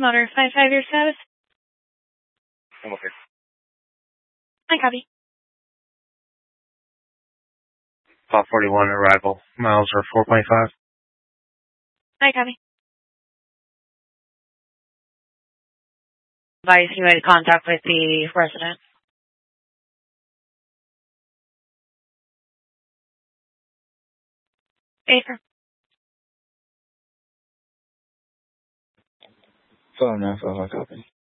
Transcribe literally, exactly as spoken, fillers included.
Motor five five, your status? I'm okay. I copy. Top forty-one arrival. Miles are four point five. I copy. Advise you made contact with the resident. Paper. Phone nine five, I copy.